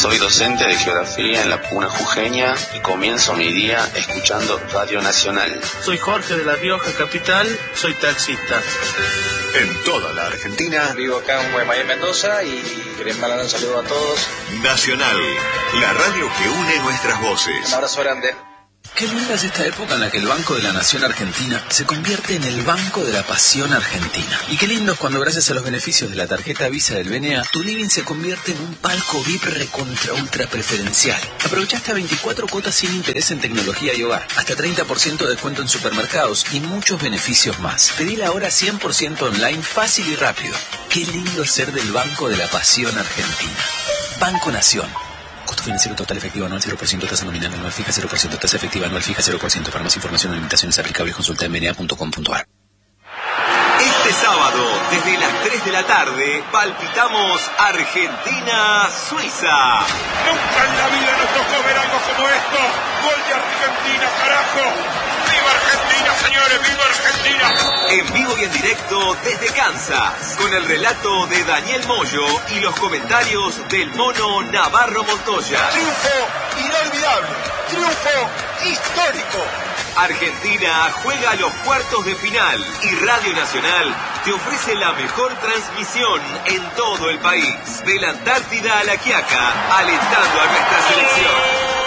Soy docente de geografía en la Puna Jujeña y comienzo mi día escuchando Radio Nacional. Soy Jorge de La Rioja Capital, soy taxista. En toda la Argentina. Vivo acá en Guaymallén, Mendoza, y queremos mandar un saludo a todos. Nacional, la radio que une nuestras voces. Un abrazo grande. Qué linda es esta época en la que el Banco de la Nación Argentina se convierte en el Banco de la Pasión Argentina. Y qué lindo es cuando, gracias a los beneficios de la tarjeta Visa del BNA, tu living se convierte en un palco VIP recontra ultra preferencial. Aprovecha hasta 24 cuotas sin interés en tecnología y hogar, hasta 30% de descuento en supermercados y muchos beneficios más. Pedila ahora 100% online, fácil y rápido. Qué lindo es ser del Banco de la Pasión Argentina. Banco Nación. Costo financiero total efectivo anual 0%, tasa nominal anual fija 0%, tasa efectiva anual fija 0%. Para más información o limitaciones aplicables consulta en bna.com.ar. Este sábado, desde las 3 de la tarde, palpitamos Argentina-Suiza. Nunca en la vida nos tocó ver algo como esto. Gol de Argentina, carajo. ¡Viva Argentina, señores! ¡Viva Argentina! En vivo y en directo desde Kansas, con el relato de Daniel Moyo y los comentarios del mono Navarro Montoya. Triunfo inolvidable, triunfo histórico. Argentina juega a los cuartos de final y Radio Nacional te ofrece la mejor transmisión en todo el país. De la Antártida a La Quiaca, alentando a nuestra selección.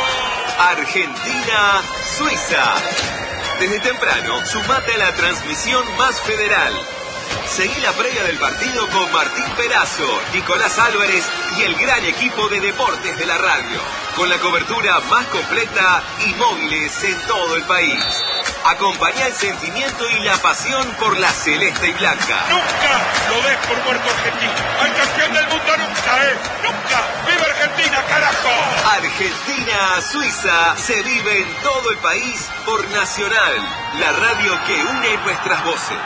Argentina-Suiza. Desde temprano, sumate a la transmisión más federal. Seguí la previa del partido con Martín Perazo, Nicolás Álvarez y el gran equipo de deportes de la radio, con la cobertura más completa y móviles en todo el país. Acompañá el sentimiento y la pasión por la celeste y blanca. Nunca lo des por muerto Argentina. Al campeón del mundo nunca, nunca. ¡Viva Argentina, carajo! Argentina-Suiza se vive en todo el país por Nacional, la radio que une nuestras voces.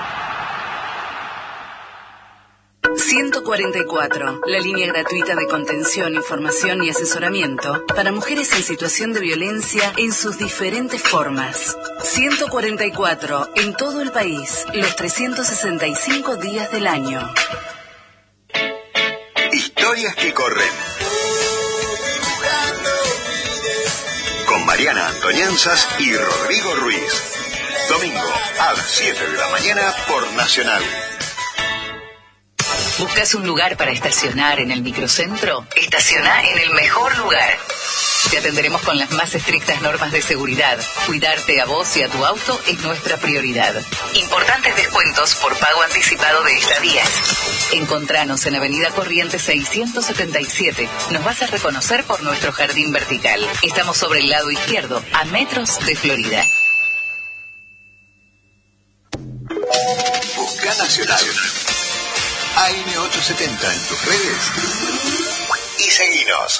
144, la línea gratuita de contención, información y asesoramiento para mujeres en situación de violencia en sus diferentes formas. 144, en todo el país, los 365 días del año. Historias que corren. Con Mariana Antonianzas y Rodrigo Ruiz. Domingo a las 7 de la mañana por Nacional. ¿Buscas un lugar para estacionar en el microcentro? Estaciona en el mejor lugar. Te atenderemos con las más estrictas normas de seguridad. Cuidarte a vos y a tu auto es nuestra prioridad. Importantes descuentos por pago anticipado de estadías. Encontranos en Avenida Corrientes 677. Nos vas a reconocer por nuestro jardín vertical. Estamos sobre el lado izquierdo, a metros de Florida. Busca Nacional. AM870 en tus redes y seguinos.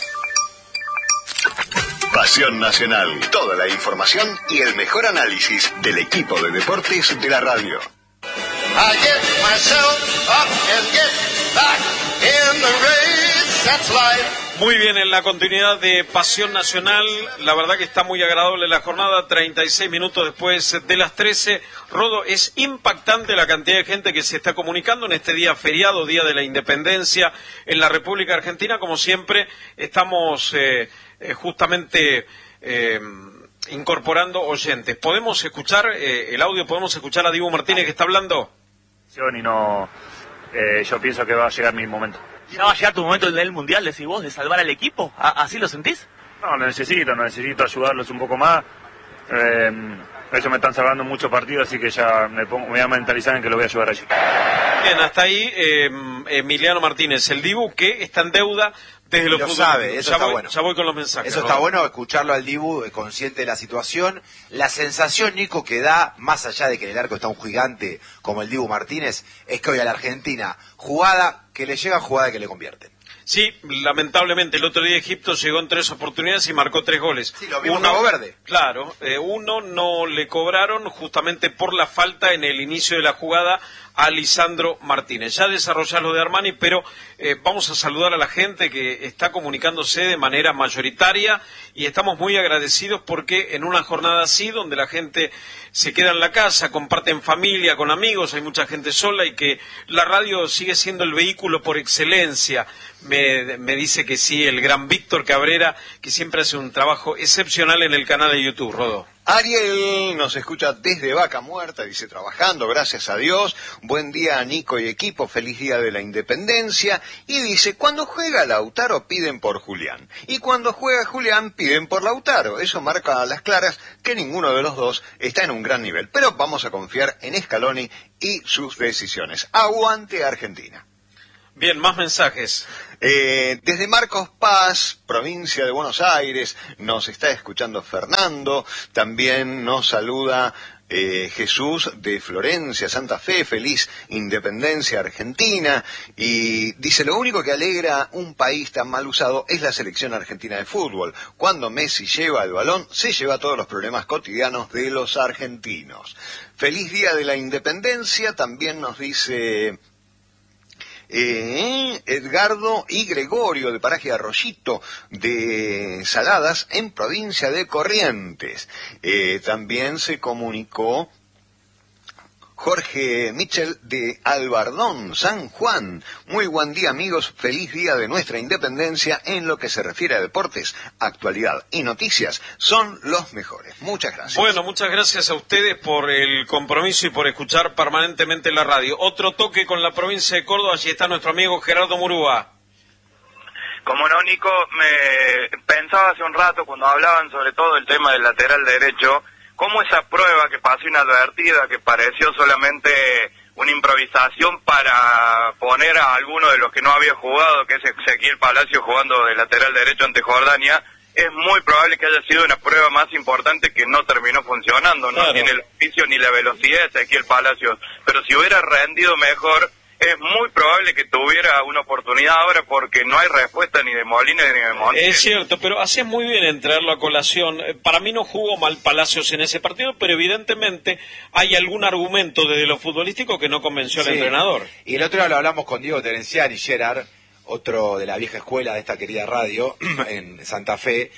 Pasión Nacional, toda la información y el mejor análisis del equipo de deportes de la radio. I get myself up and get back in the race, that's life. Muy bien, en la continuidad de Pasión Nacional, la verdad que está muy agradable la jornada, 36 minutos después de las 13. Rodo, es impactante la cantidad de gente que se está comunicando en este día feriado, Día de la Independencia en la República Argentina. Como siempre, estamos justamente incorporando oyentes. ¿Podemos escuchar el audio? ¿Podemos escuchar a Dibu Martínez que está hablando? Y no, yo pienso que va a llegar mi momento. ¿Ya va a llegar tu momento del Mundial, decís vos, de salvar al equipo? ¿Así lo sentís? No, necesito ayudarlos un poco más. Ellos me están salvando muchos partidos, así que ya me voy a mentalizar en que lo voy a ayudar allí. Bien, hasta ahí Emiliano Martínez, el Dibu que está en deuda desde los fútbol. Sabe, eso está bueno. Ya voy con los mensajes. Eso está bueno, escucharlo al Dibu, consciente de la situación. La sensación, Nico, que da, más allá de que en el arco está un gigante como el Dibu Martínez, es que hoy a la Argentina, jugada que le llega, jugada que le convierten. Sí, lamentablemente el otro día Egipto llegó en 3 oportunidades y marcó 3 goles. Sí, lo vimos Cabo Verde. Claro, uno no le cobraron justamente por la falta en el inicio de la jugada a Lisandro Martínez. Ya desarrollás lo de Armani, pero vamos a saludar a la gente que está comunicándose de manera mayoritaria y estamos muy agradecidos porque en una jornada así, donde la gente se queda en la casa, comparte en familia, con amigos, hay mucha gente sola y que la radio sigue siendo el vehículo por excelencia. Me dice que sí, el gran Víctor Cabrera, que siempre hace un trabajo excepcional en el canal de YouTube, Rodó. Ariel nos escucha desde Vaca Muerta, dice, trabajando, gracias a Dios. Buen día a Nico y equipo, feliz día de la Independencia. Y dice, cuando juega Lautaro piden por Julián. Y cuando juega Julián piden por Lautaro. Eso marca a las claras que ninguno de los dos está en un gran nivel. Pero vamos a confiar en Scaloni y sus decisiones. Aguante Argentina. Bien, más mensajes. Desde Marcos Paz, provincia de Buenos Aires, nos está escuchando Fernando, también nos saluda Jesús de Florencia, Santa Fe, feliz Independencia Argentina, y dice, lo único que alegra un país tan mal usado es la selección argentina de fútbol. Cuando Messi lleva el balón, se lleva todos los problemas cotidianos de los argentinos. Feliz día de la Independencia, también nos dice... Edgardo y Gregorio de Paraje Arroyito de Saladas en provincia de Corrientes. También se comunicó Jorge Michel de Albardón, San Juan. Muy buen día, amigos, feliz día de nuestra independencia. En lo que se refiere a deportes, actualidad y noticias son los mejores. Muchas gracias. Bueno, muchas gracias a ustedes por el compromiso y por escuchar permanentemente la radio. Otro toque con la provincia de Córdoba, allí está nuestro amigo Gerardo Murúa. Como no, Nico, me pensaba hace un rato cuando hablaban sobre todo el tema del lateral derecho, cómo esa prueba que pasó inadvertida, que pareció solamente una improvisación para poner a alguno de los que no había jugado, que es Ezequiel Palacio jugando de lateral derecho ante Jordania, es muy probable que haya sido una prueba más importante que no terminó funcionando. No tiene el oficio ni la velocidad de Ezequiel Palacios, pero si hubiera rendido mejor, es muy probable que tuviera una oportunidad ahora porque no hay respuesta ni de Molina ni de Montiel. Es cierto, pero haces muy bien en traerlo a colación. Para mí no jugó mal Palacios en ese partido, pero evidentemente hay algún argumento desde lo futbolístico que no convenció al entrenador. Y el otro día lo hablamos con Diego Terenciani, Gerard, otro de la vieja escuela de esta querida radio en Santa Fe,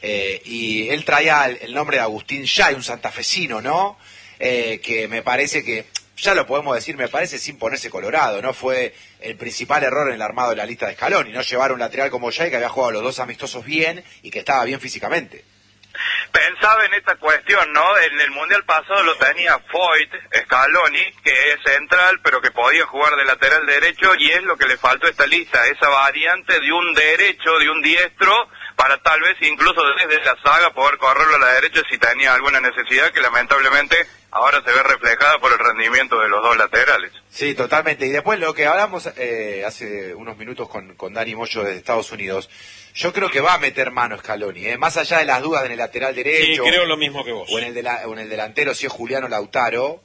y él traía el nombre de Agustín Yay, un santafesino, ¿no? Que me parece que... Ya lo podemos decir, me parece, sin ponerse colorado, ¿no? Fue el principal error en el armado de la lista de Scaloni, no llevar un lateral como Jay, que había jugado los dos amistosos bien y que estaba bien físicamente. Pensaba en esta cuestión, ¿no? En el Mundial pasado lo tenía Foyt, Scaloni, que es central, pero que podía jugar de lateral derecho, y es lo que le faltó a esta lista, esa variante de un derecho, de un diestro, para tal vez incluso desde la saga poder correrlo a la derecha si tenía alguna necesidad, que lamentablemente ahora se ve reflejada por el rendimiento de los dos laterales. Sí, totalmente. Y después lo que hablamos hace unos minutos con Dani Moyo de Estados Unidos, yo creo que va a meter mano Scaloni, más allá de las dudas en el lateral derecho. Sí, creo lo mismo que vos. O en el delantero, si es Juliano Lautaro.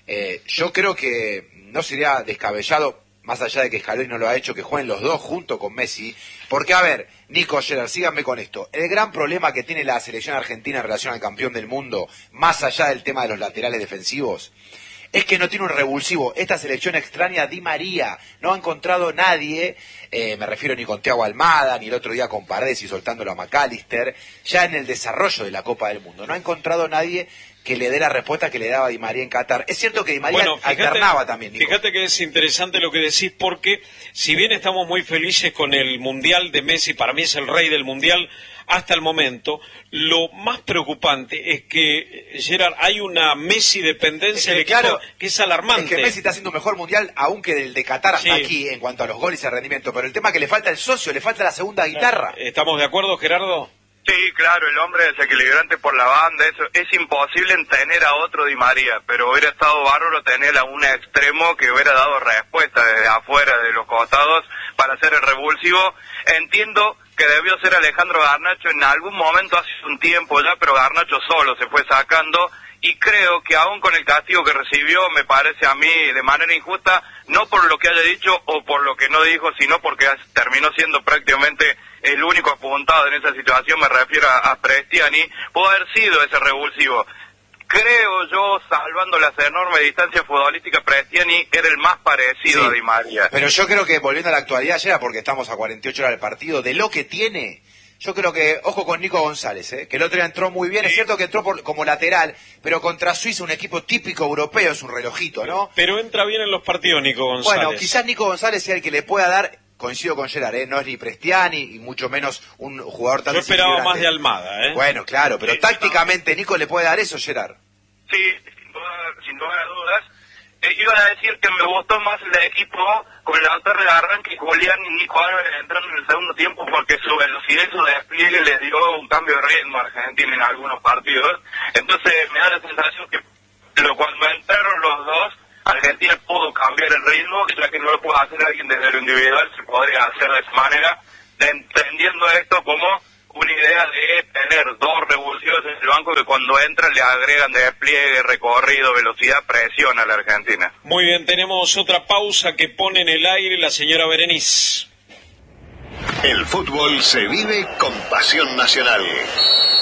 Yo creo que no sería descabellado, más allá de que Scaloni no lo ha hecho, que jueguen los dos junto con Messi. Porque, a ver, Nico, Gerard, síganme con esto. El gran problema que tiene la selección argentina en relación al campeón del mundo, más allá del tema de los laterales defensivos, es que no tiene un revulsivo. Esta selección extraña a Di María. No ha encontrado nadie, me refiero ni con Thiago Almada, ni el otro día con Paredes y soltándolo a McAllister, ya en el desarrollo de la Copa del Mundo. No ha encontrado nadie que le dé la respuesta que le daba Di María en Qatar. Es cierto que Di María alternaba también, Nico. Fíjate que es interesante lo que decís, porque si bien estamos muy felices con el Mundial de Messi, para mí es el rey del Mundial hasta el momento, lo más preocupante es que, Gerard, hay una Messi dependencia del equipo que es alarmante. Es que Messi está haciendo un mejor Mundial aún que del de Qatar hasta aquí en cuanto a los goles y el rendimiento, pero el tema es que le falta el socio, le falta la segunda guitarra. ¿Estamos de acuerdo, Gerardo? Sí, claro, el hombre desequilibrante por la banda, eso es imposible en tener a otro Di María, pero hubiera estado bárbaro tener a un extremo que hubiera dado respuesta desde afuera, de los costados, para hacer el revulsivo. Entiendo que debió ser Alejandro Garnacho en algún momento hace un tiempo ya, pero Garnacho solo se fue sacando, y creo que aún con el castigo que recibió, me parece a mí de manera injusta, no por lo que haya dicho o por lo que no dijo, sino porque terminó siendo prácticamente el único apuntado en esa situación, me refiero a Prestiani, pudo haber sido ese revulsivo. creo yo, salvando las enormes distancias futbolísticas, Prestiani era el más parecido a Di María. Pero yo creo que, volviendo a la actualidad, ya porque estamos a 48 horas del partido, de lo que tiene, yo creo que, ojo con Nico González, que el otro día entró muy bien, es cierto que entró como lateral, pero contra Suiza, un equipo típico europeo, es un relojito, ¿no? Pero entra bien en los partidos Nico González. Bueno, quizás Nico González sea el que le pueda dar, coincido con Gerard, no es ni Prestiani, y mucho menos un jugador tan... Yo esperaba más de Almada, Bueno, claro, pero tácticamente Nico le puede dar eso, Gerard. Sí, sin lugar a dudas. Iba a decir que me gustó más el equipo con la autor de arranque y Julián y Nico Álvarez entrando en el segundo tiempo porque su velocidad y su despliegue le dio un cambio de ritmo a Argentina en algunos partidos. Entonces me da la sensación que cuando entraron los dos, Argentina pudo cambiar el ritmo, ya que no lo puede hacer alguien desde lo individual, se podría hacer de esa manera, entendiendo esto como una idea de tener dos revulsivos en el banco que cuando entran le agregan despliegue, recorrido, velocidad, presión a la Argentina. Muy bien, tenemos otra pausa que pone en el aire la señora Berenice. El fútbol se vive con pasión nacional.